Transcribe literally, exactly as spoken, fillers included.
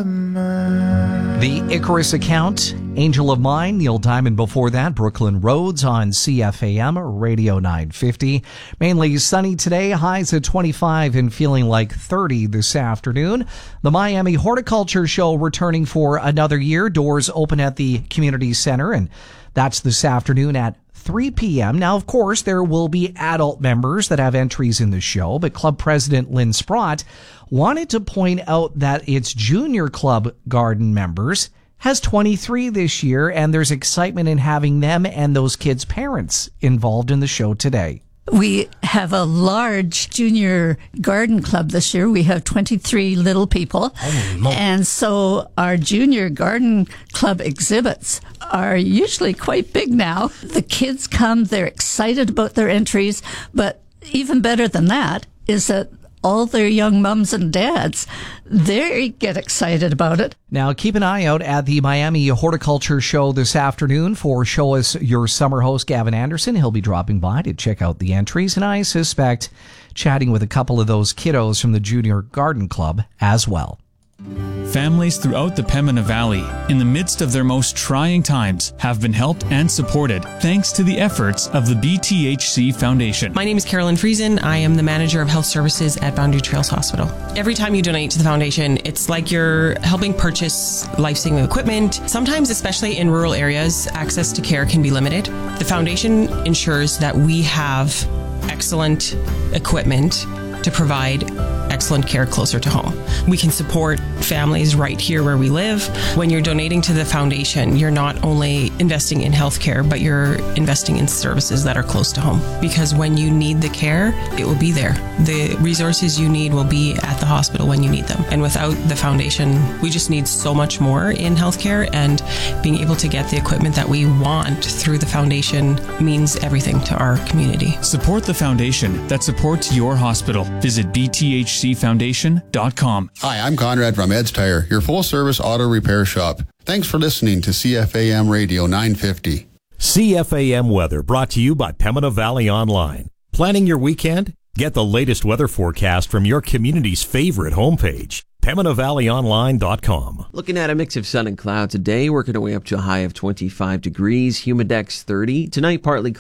The Icarus Account, Angel of Mine, Neil Diamond before that, Brooklyn Roads on C F A M, Radio nine fifty. Mainly sunny today, highs at twenty-five and feeling like thirty this afternoon. The Miami Horticulture Show returning for another year. Doors open at the Community Center, and that's this afternoon at three p.m. Now, of course, there will be adult members that have entries in the show, but Club President Lynn Sprott wanted to point out that its Junior Club Garden members has twenty-three this year, and there's excitement in having them and those kids' parents involved in the show today. We have a large junior garden club this year. We have twenty-three little people. Oh, and so our junior garden club exhibits are usually quite big now. The kids come, they're excited about their entries, but even better than that is that all their young mums and dads, they get excited about it. Now, keep an eye out at the Miami Horticulture Show this afternoon for Show Us Your Summer host, Gavin Anderson. He'll be dropping by to check out the entries, and I suspect chatting with a couple of those kiddos from the Junior Garden Club as well. Families throughout the Pembina Valley, in the midst of their most trying times, have been helped and supported thanks to the efforts of the B T H C Foundation. My name is Carolyn Friesen. I am the Manager of Health Services at Boundary Trails Hospital. Every time you donate to the foundation, it's like you're helping purchase life-saving equipment. Sometimes, especially in rural areas, access to care can be limited. The foundation ensures that we have excellent equipment to provide excellent care closer to home. We can support families right here where we live. When you're donating to the foundation, you're not only investing in healthcare, but you're investing in services that are close to home. Because when you need the care, it will be there. The resources you need will be at the hospital when you need them. And without the foundation, we just need so much more in healthcare, and being able to get the equipment that we want through the foundation means everything to our community. Support the foundation that supports your hospital. Visit b t h c foundation dot com. Hi, I'm Conrad from Ed's Tire, your full-service auto repair shop. Thanks for listening to C F A M Radio nine fifty. C F A M weather brought to you by Pembina Valley Online. Planning your weekend? Get the latest weather forecast from your community's favorite homepage, Pembina Valley Online dot com. Looking at a mix of sun and clouds today, working our way up to a high of twenty-five degrees, humidex thirty. Tonight, partly